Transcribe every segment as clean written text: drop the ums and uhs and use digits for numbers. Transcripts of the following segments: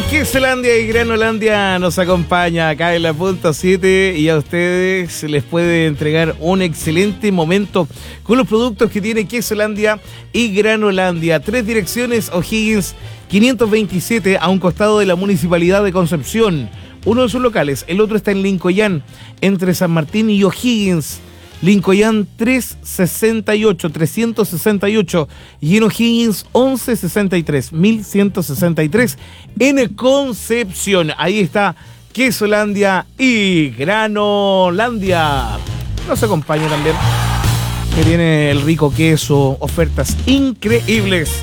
Quesolandia y Granolandia nos acompaña acá en la punto 7 y a ustedes se les puede entregar un excelente momento con los productos que tiene Quesolandia y Granolandia. 3 direcciones: O'Higgins 527 a un costado de la Municipalidad de Concepción. Uno de sus locales, el otro está en Lincoyán, entre San Martín y O'Higgins. Lincoyán 368 y en O'Higgins 1163 en Concepción. Ahí está Quesolandia y Granolandia. Nos acompaña también que tiene el rico queso, ofertas increíbles.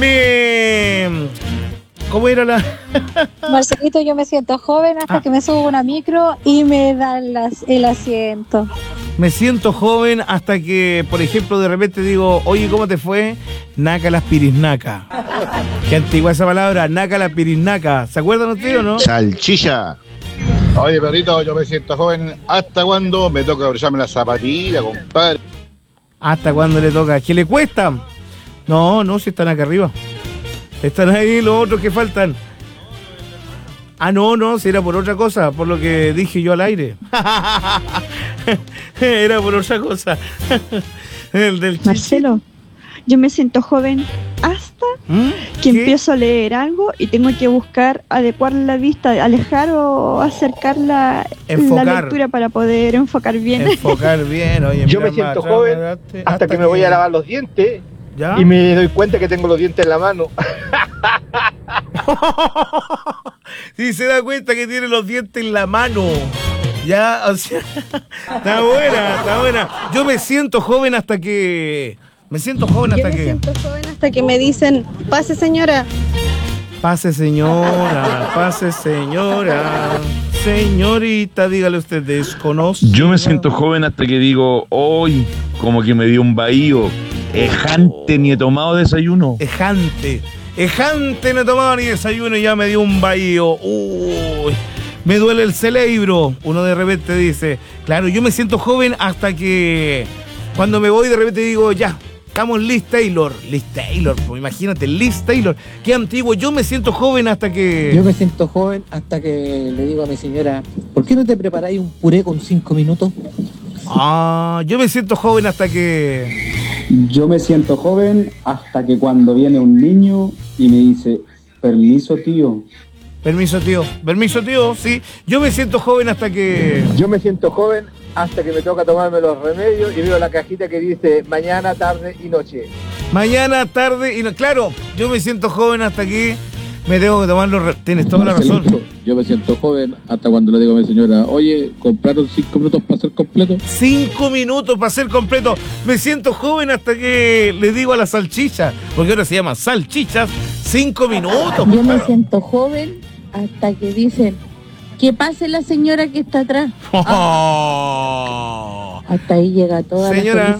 ¿Cómo era la...? Marcelito, yo me siento joven hasta que me subo a una micro y me dan el asiento. Me siento joven hasta que, por ejemplo, de repente digo, oye, ¿cómo te fue? Naca las pirisnaca. Qué antigua esa palabra, naca las pirisnaca. ¿Se acuerdan ustedes o no? Salchicha. Oye, perrito, yo me siento joven hasta cuando me toca abrirme la zapatilla, compadre. ¿Hasta cuándo le toca? ¿Qué le cuesta? No, si están acá arriba. Están ahí los otros que faltan. Ah, no, si era por otra cosa, por lo que dije yo al aire. Era por otra cosa. El del Marcelo, yo me siento joven hasta que empiezo a leer algo y tengo que buscar adecuar la vista, alejar o acercar la lectura para poder enfocar bien. Oye, yo me siento joven hasta que me voy a lavar los dientes. ¿Ya? Y me doy cuenta que tengo los dientes en la mano. Sí, se da cuenta que tiene los dientes en la mano. Ya, o sea, está buena. Yo me siento joven hasta que... Me siento joven hasta que me dicen, pase señora. Pase señora. Señorita, dígale usted, desconozco. Yo me siento joven hasta que digo, hoy, como que me dio un bahío. Ejante, ni he tomado desayuno. Ejante, no he tomado ni desayuno y ya me dio un bahío. Uy, me duele el cerebro. Uno de repente dice, claro, yo me siento joven hasta que cuando me voy de repente digo, ya, estamos Liz Taylor, pues imagínate, Liz Taylor, qué antiguo. Yo me siento joven hasta que... Yo me siento joven hasta que le digo a mi señora, ¿por qué no te preparáis un puré con 5 minutos? Yo me siento joven hasta que... Yo me siento joven hasta que cuando viene un niño y me dice, permiso tío, sí. Yo me siento joven hasta que... Yo me siento joven hasta que me toca tomarme los remedios y veo la cajita que dice mañana, tarde y noche. Claro, yo me siento joven hasta que me tengo que tomar los... Tienes toda la razón. Yo me siento joven hasta cuando le digo a mi señora, oye, ¿compraron 5 minutos para ser completo? 5 minutos para ser completo. Me siento joven hasta que le digo a la salchicha, porque ahora se llama salchichas, 5 minutos. Yo me siento joven hasta que dicen, que pase la señora que está atrás. Oh. Hasta ahí llega toda señora. La